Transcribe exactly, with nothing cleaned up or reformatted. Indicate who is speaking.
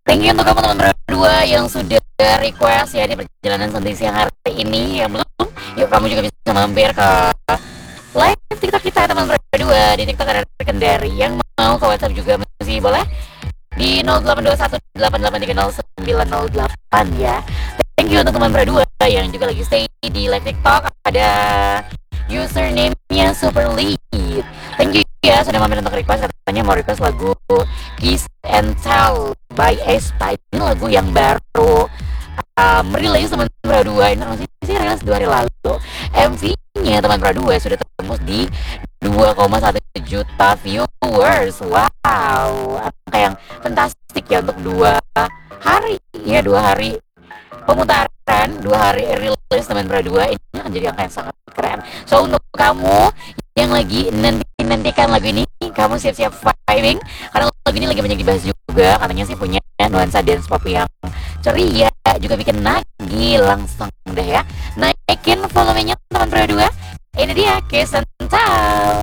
Speaker 1: Thank you untuk kamu teman berdua yang sudah request ya di perjalanan santai siang hari ini. Yang belum, yuk kamu juga bisa mampir ke live TikTok kita teman berdua. Di TikTok ada Kendari. Yang mau ke WhatsApp juga masih boleh di nol delapan dua satu delapan delapan tiga nol sembilan nol delapan ya. Thank you untuk teman berdua yang juga lagi stay di live TikTok. Ada username-nya Super Lead. Thank you ya sudah mampir untuk request, katanya mau request lagu Kiss and Tell by Aespa. Ini lagu yang baru um, rilis teman berdua. Ini masih sih rilis dua hari lalu. M V-nya teman berdua sudah tembus di dua koma satu juta viewers. Wow, angka yang fantastik ya untuk dua hari ya, dua hari pemutaran, dua hari rilis teman berdua. Ini akan jadi angka yang sangat keren. So untuk kamu yang lagi nanti-nantikan lagu ini, kamu siap-siap vibing karena lagu ini lagi banyak dibahas juga. Katanya sih punya nuansa dance pop yang ceria, juga bikin nagih. Langsung deh ya, naikin volumenya teman berdua. Ini dia Kiss and Tell.